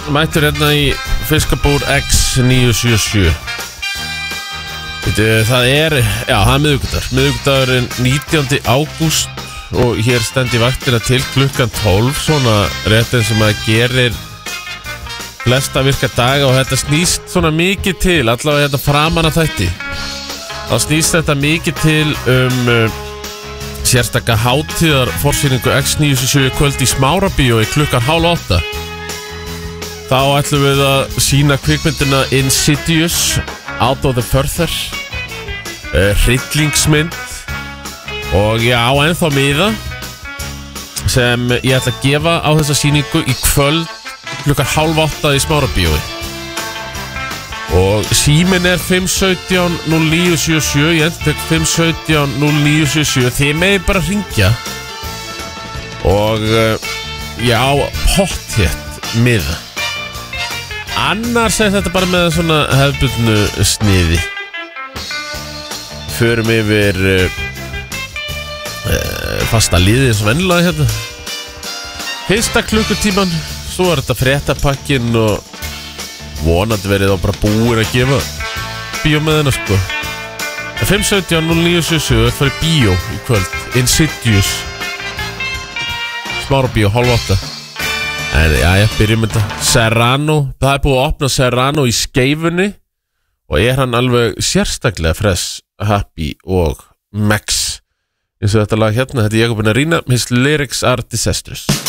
mættur hérna í Fiskabúr X977. Það er miðvikudagurinn 19. ágúst og hér stend ég vaktina til klukkan 12, svona rétt eins og maður gerir flesta virka daga, og þetta snýst svona mikið til, allavega þetta framan að þætti. Þá snýst þetta mikið til sérstaka hátíðarforsýningu X977 kvöld í Smárabíói klukkan 7:30. Þá ætlum við að sýna kvikmyndina Insidious, Out of the Further, hryllingsmynd, og ég á ennþá miða sem ég ætla að gefa á þessa sýningu í kvöld klukkan 7:30 í Smárabíói. Og síminn er 517-0977, ég endur 517-0977, þið megið bara hringja. Og ég á pottþétt miða. Annars er þetta bara með svona hefðbundnu sniði. Förum yfir fasta liðið eins og venjulega hérna. Fyrsta klukkutíman, svo er þetta fréttapakkin og vonandi verið þá bara búin að gefa bíómiðina sko. 517-0977 það fyrir bíó í kvöld, Insidious, Smárabíó 7:30. En já, byrjum þetta. Serrano, það er búið að opna Serrano í Skeifunni og er hann alveg sérstaklega fresh, happy og max eins og þetta lag hérna. Þetta er Jakobina Rína, his lyrics are disastrous.